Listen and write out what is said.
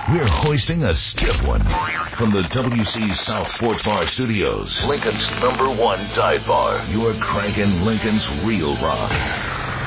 We're hoisting a stiff one from the WC South Sports Bar Studios. Lincoln's #1 dive bar. You're cranking Lincoln's real rock.